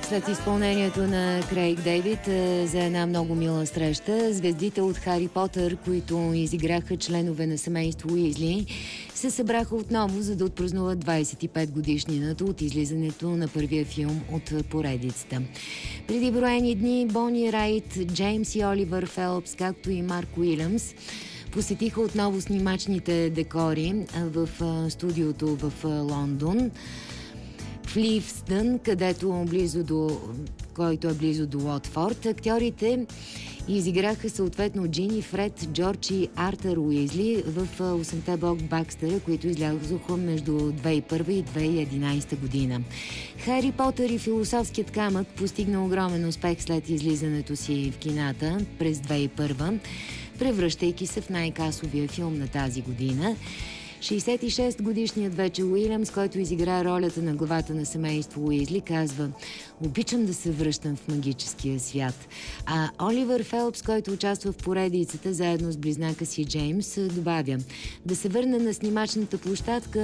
След изпълнението на Крейг Дейвид за една много мила среща, звездите от Хари Потър, които изиграха членове на семейство Уизли, се събраха отново, за да отпразнуват 25 годишнината от излизането на първия филм от поредицата. Преди броени дни Бони Райт, Джеймс и Оливър Фелпс, както и Марк Уилямс, посетиха отново снимачните декори в студиото в Лондон, в Ливсдън, който е близо до Уотфорд. Актьорите изиграха съответно Джини, Фред, Джордж и Артър Уизли в 8-те блокбастера, които излязоха между 2001 и 2011 година. Хари Потър и философският камък постигна огромен успех след излизането си в кината през 2001, превръщайки се в най-касовия филм на тази година. 66-годишният вече Уилямс, който изигра ролята на главата на семейство Уизли, казва: "Обичам да се връщам в магическия свят." А Оливър Фелпс, който участва в поредицата заедно с близнака си Джеймс, добавя: "Да се върна на снимачната площадка